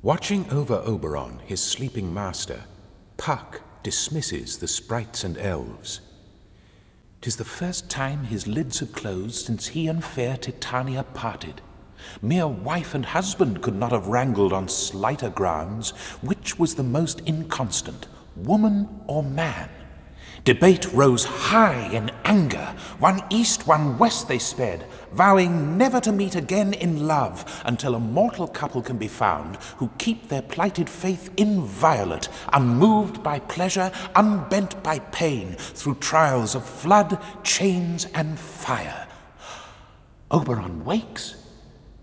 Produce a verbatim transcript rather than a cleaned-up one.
Watching over Oberon, his sleeping master, Puck dismisses the sprites and elves. "'Tis the first time his lids have closed since he and fair Titania parted. Mere wife and husband could not have wrangled on slighter grounds. Which was the most inconstant, woman or man? Debate rose high in anger. One east, one west they sped, vowing never to meet again in love, until a mortal couple can be found who keep their plighted faith inviolate, unmoved by pleasure, unbent by pain, through trials of flood, chains, and fire." Oberon wakes